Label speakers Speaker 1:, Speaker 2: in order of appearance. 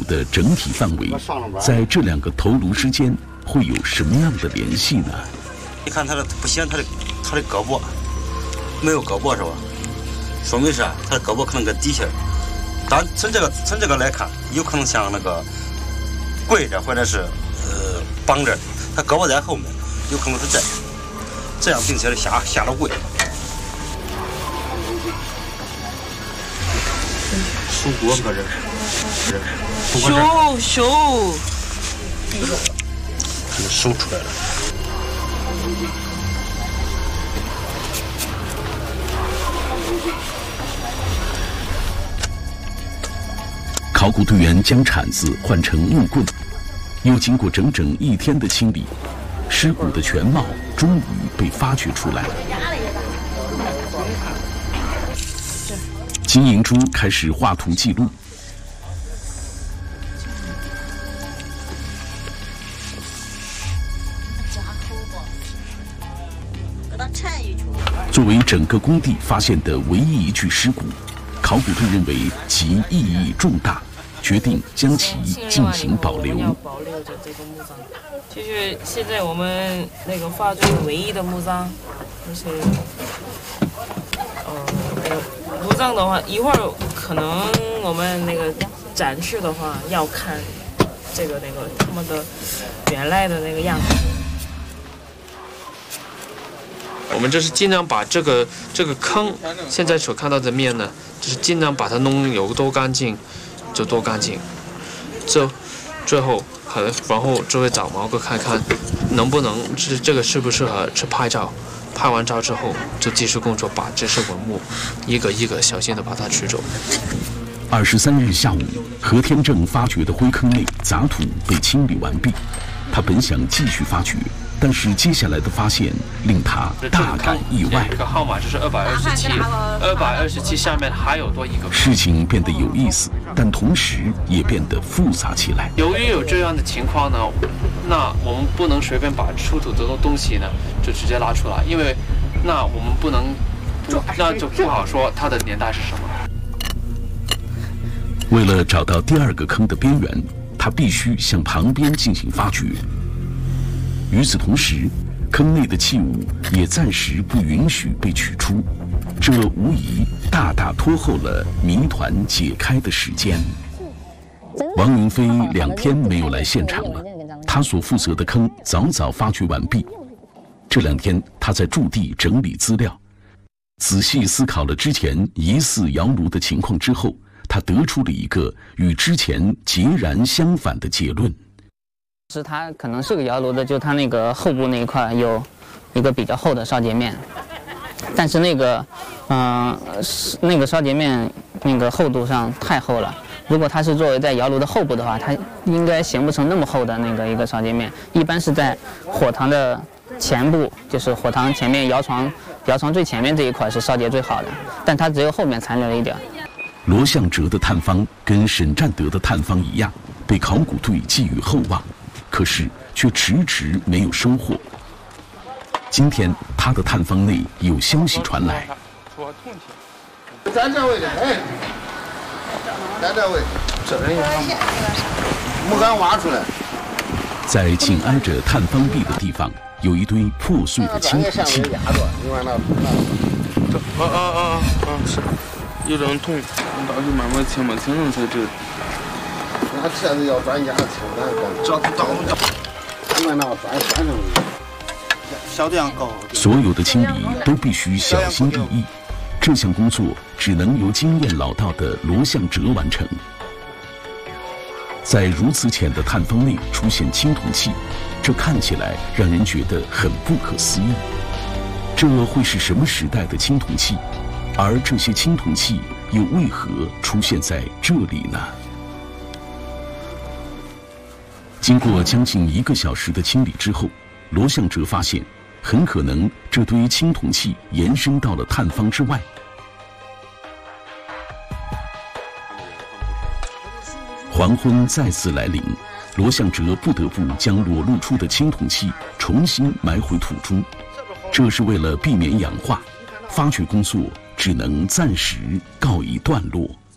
Speaker 1: 的整体范围，在这两个头颅之间会有什么样的联系呢？
Speaker 2: 你看它的不显它的胳膊没有胳膊是吧？说明是它的胳膊可能搁底下。但从这个来看，有可能像那个跪着或者是绑着，它胳膊在后面，有可能是这样，并且是下了跪。手骨搁这是，
Speaker 3: 手，
Speaker 2: 这个手出来了。
Speaker 1: 考古队员将铲子换成木棍，又经过整整1天的清理，尸骨的全貌终于被发掘出来了。金银珠开始画图记录。作为整个工地发现的唯一一具尸骨，考古队认为其意义重大，决定将其进行保留。
Speaker 3: 保留着这个墓葬，就是现在我们那个发掘唯一的墓葬，就是那个墓葬的话，一会儿可能我们那个展示的话要看这个他们的原来的那个样子。
Speaker 4: 我们这是尽量把这个坑，现在所看到的面呢，就是尽量把它弄有多干净就多干净。最后然后就会找毛哥看看能不能这个适不适合去拍照。拍完照之后，就技术工作把这些文物一个一个小心的把它取走。
Speaker 1: 23日下午，何天正发掘的灰坑内杂土被清理完毕，他本想继续发掘。但是接下来的发现令他大感意外。
Speaker 4: 这个号码就是227，227下面还有多一个。
Speaker 1: 事情变得有意思，但同时也变得复杂起来。
Speaker 4: 由于有这样的情况呢，那我们不能随便把出土的东西呢就直接拉出来，因为那我们不能，那就不好说它的年代是什么。
Speaker 1: 为了找到第2个坑的边缘，他必须向旁边进行发掘。与此同时，坑内的器物也暂时不允许被取出，这无疑大大拖后了谜团解开的时间。王云飞2天没有来现场了，他所负责的坑早发掘完毕。这2天，他在驻地整理资料，仔细思考了之前疑似窑炉的情况之后，他得出了一个与之前截然相反的结论。
Speaker 5: 是它可能是个窑炉的，就它那个后部那一块有一个比较厚的烧结面，但是那个烧结面那个厚度上太厚了。如果它是作为在窑炉的后部的话，它应该形不成那么厚的一个烧结面。一般是在火塘的前部，就是火塘前面窑床最前面这一块是烧结最好的，但它只有后面残留了一点。
Speaker 1: 罗向哲的探方跟沈占德的探方一样，被考古队寄予厚望。可是却迟迟没有收获。今天他的探方内有消息传来，
Speaker 6: 在这位的，在这位，木杆挖出来。
Speaker 1: 在紧挨着探方壁的地方，有一堆破碎的青土器。
Speaker 7: 是，有点痛，到时慢慢清了才知道。
Speaker 6: 那这是要专家清的，找刀，因为那个钻上去，小量高。
Speaker 1: 所有的清理都必须小心翼翼，这项工作只能由经验老道的罗向哲完成。在如此浅的探方内出现青铜器，这看起来让人觉得很不可思议。这会是什么时代的青铜器？而这些青铜器又为何出现在这里呢？经过将近1个小时的清理之后，罗向哲发现，很可能这堆青铜器延伸到了探方之外。黄昏再次来临，罗向哲不得不将裸露出的青铜器重新埋回土中，这是为了避免氧化，发掘工作只能暂时告一段落。